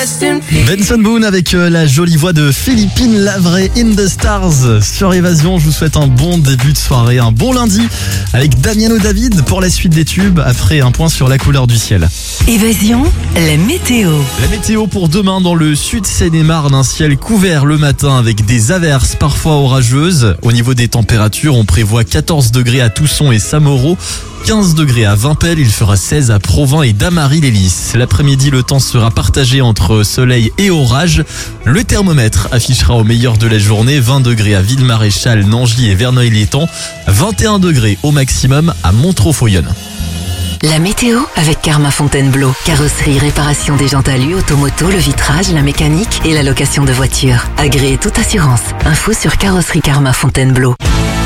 Benson Boone avec la jolie voix de Philippine Lavray, In the Stars sur Évasion. Je vous souhaite un bon début de soirée, un bon lundi avec Damiano David pour la suite des tubes après un point sur la couleur du ciel. Évasion, la météo. La météo pour demain dans le sud Seine-et-Marne, un ciel couvert le matin avec des averses parfois orageuses. Au niveau des températures, on prévoit 14 degrés à Tousson et Samoro, 15 degrés à Vimpel, il fera 16 à Provins et Damary-les-Lys. L'après-midi, le temps sera partagé entre soleil et orage. Le thermomètre affichera au meilleur de la journée 20 degrés à Ville-Maréchal, Nangy et Verneuil-l'Étang, 21 degrés au maximum à Montreux-Foyonne. La météo avec Karma Fontainebleau. Carrosserie, réparation des jantes alu, automoto, le vitrage, la mécanique et la location de voitures. Agréez toute assurance. Info sur carrosserie Karma Fontainebleau.